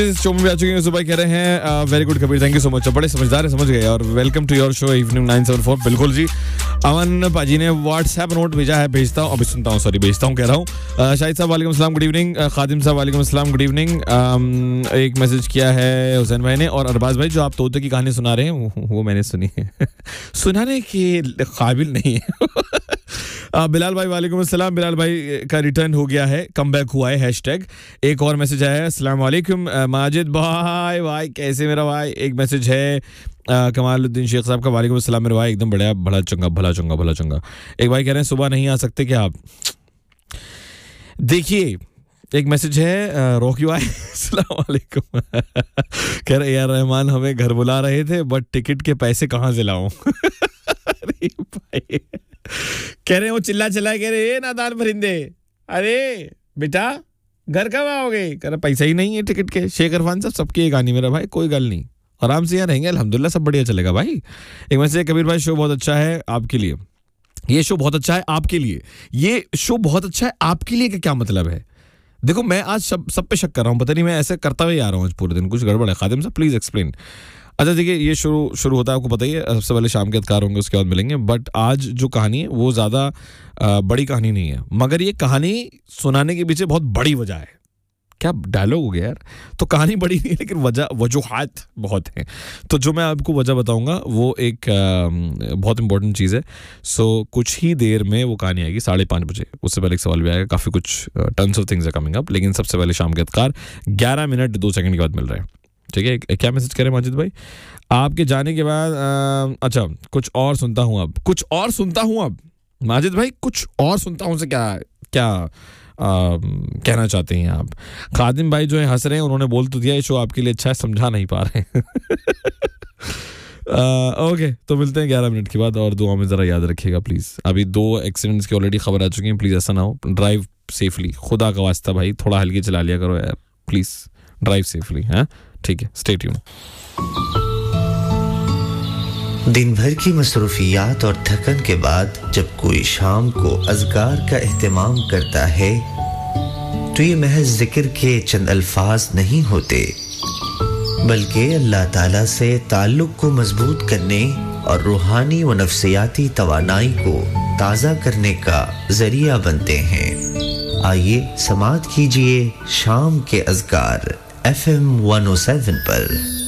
इस शो में भी आ चुके हैं। सुबह कह रहे हैं very good Kabir, thank you so much, बड़े समझदार है, समझ गए। और welcome to your show evening 974। बिल्कुल जी, अमन पाजी ने व्हाट्सएप नोट भेजा है, भेजता हूँ, अभी सुनता हूँ, सॉरी भेजता हूँ कह रहा हूँ। शाहिद साहब वालेकुम अस्सलाम, गुड इवनिंग। खादिम साहब वालेकुम अस्सलाम, गुड इवनिंग। एक मैसेज किया है हुसैन भाई ने। और अरबाज भाई, जो आप तोते की कहानी सुना रहे हैं वो मैंने सुनी है, सुनाने के काबिल नहीं है। बिलाल भाई वालेकुम अस्सलाम, बिलाल भाई का रिटर्न हो गया है, कम बैक हुआ है, हैशटैग। एक और मैसेज आया है, अस्सलाम वालेकुम माजिद भाई, भाई कैसे मेरा भाई। एक मैसेज है कमालुद्दीन शेख साहब का, वालेकुम अस्सलाम मेरे भाई, एकदम बढ़िया, भला चंगा भला चंगा भला चंगा। एक भाई कह रहे हैं सुबह नहीं आ सकते क्या आप। देखिए एक मैसेज है रोकी भाई, अस्सलाम वालेकुम, कह रहे यार रहमान हमें घर बुला रहे थे बट टिकट के पैसे कहाँ से लाऊं। अरे भाई कह रहे वो चिल्ला चिल्ला कह रहे नादान परिंदे, अरे बेटा घर कब आओगे, कह रहा पैसा ही नहीं है टिकट के। शेख इरफान साहब सबकी एक कहानी मेरा भाई, कोई गल नहीं, आराम से यहाँ रहेंगे, अल्हम्दुलिल्लाह सब बढ़िया चलेगा भाई। एक मैसेज कबीर भाई, शो बहुत अच्छा है आपके लिए। ये शो बहुत अच्छा है आपके लिए, ये शो बहुत अच्छा है आपके लिए का क्या मतलब है। देखो मैं आज सब पे शक कर रहा हूँ, पता नहीं मैं ऐसे करता हुआ आ रहा हूँ आज पूरे दिन, कुछ गड़बड़ है। खादिम साहब प्लीज एक्सप्लेन। अच्छा देखिए, ये शुरू होता है, आपको पता ही है, सबसे पहले शाम के अज़कार होंगे, उसके बाद मिलेंगे। बट आज जो कहानी है वो ज़्यादा बड़ी कहानी नहीं है, मगर ये कहानी सुनाने के पीछे बहुत बड़ी वजह है। क्या डायलॉग हो गया यार। तो कहानी बड़ी नहीं है लेकिन वजूहात बहुत हैं। तो जो मैं आपको वजह बताऊंगा वो एक बहुत इंपॉर्टेंट चीज़ है। सो कुछ ही देर में वो कहानी आएगी 5:30 बजे। उससे पहले एक सवाल भी आएगा, काफ़ी कुछ tons of things are coming up. लेकिन सबसे पहले शाम के अज़कार 11 मिनट 2 सेकंड के बाद मिल रहे हैं, ठीक है। क्या मैसेज करें माजिद भाई, आपके जाने के बाद अच्छा कुछ और सुनता हूँ अब माजिद भाई, कुछ और सुनता हूँ से क्या कहना चाहते हैं आप। खादिम भाई जो है हंस रहे हैं, उन्होंने बोल तो दिया ये शो आपके लिए अच्छा है, समझा नहीं पा रहे हैं। ओके, तो मिलते हैं 11 मिनट के बाद। और दुआ में ज़रा याद रखिएगा प्लीज़। अभी 2 एक्सीडेंट्स की ऑलरेडी खबर आ चुकी है, प्लीज़ ऐसा ना हो। ड्राइव सेफली, खुदा का वास्ता भाई, थोड़ा हल्की चला लिया करो यार प्लीज़, ड्राइव सेफली, हाँ ठीक है। Stay tune. दिन भर की मसरूफियात और थकन के बाद जब कोई शाम को अज़कार का एहतमाम करता है तो ये महज जिक्र के चंद अल्फाज नहीं होते, बल्कि अल्लाह ताला से ताल्लुक़ को मजबूत करने और रूहानी व नफ्सियाती तवानाई को ताज़ा करने का ज़रिया बनते हैं। आइए समाअत कीजिए शाम के अज़कार FM 107 पर।